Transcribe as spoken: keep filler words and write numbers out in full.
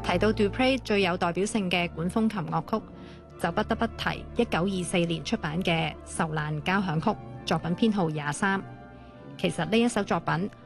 提到 Dupre 最有代表性嘅管風琴樂曲，就不得不提一九二四年出版嘅《受難交響曲》作品編號廿三。其實呢一首作品